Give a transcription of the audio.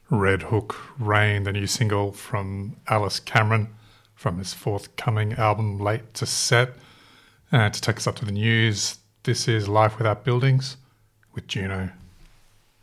Red Hook Rain, the new single from Alice Cameron from his forthcoming album Late to Set. And to take us up to the news, this is Life Without Buildings with Juno.